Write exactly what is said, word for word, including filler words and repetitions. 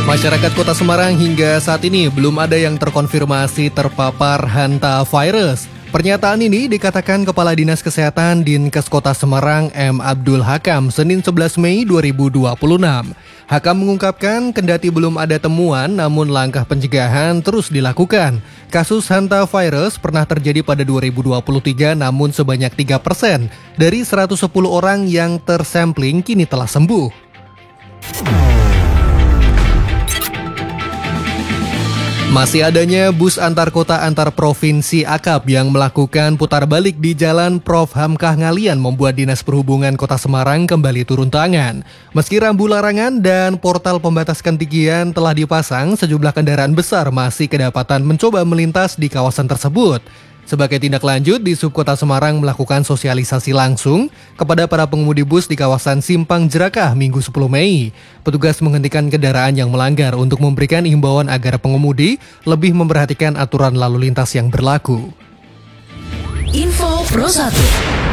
Masyarakat Kota Semarang hingga saat ini belum ada yang terkonfirmasi terpapar hantavirus. Pernyataan ini dikatakan Kepala Dinas Kesehatan Dinkes Kota Semarang M. Abdul Hakam Senin sebelas Mei dua ribu dua puluh enam. Hakam mengungkapkan kendati belum ada temuan namun langkah pencegahan terus dilakukan. Kasus hantavirus pernah terjadi pada dua ribu dua puluh tiga namun sebanyak tiga persen dari seratus sepuluh orang yang tersampling kini telah sembuh. Masih adanya bus antar kota antar provinsi akap yang melakukan putar balik di Jalan Prof Hamkah Ngalian membuat Dinas Perhubungan Kota Semarang kembali turun tangan. Meski rambu larangan dan portal pembatas ketinggian telah dipasang, sejumlah kendaraan besar masih kedapatan mencoba melintas di kawasan tersebut. Sebagai tindak lanjut, di Subkota Semarang melakukan sosialisasi langsung kepada para pengemudi bus di kawasan Simpang Jerakah Minggu sepuluh Mei. Petugas menghentikan kendaraan yang melanggar untuk memberikan imbauan agar pengemudi lebih memperhatikan aturan lalu lintas yang berlaku. Info Pro satu.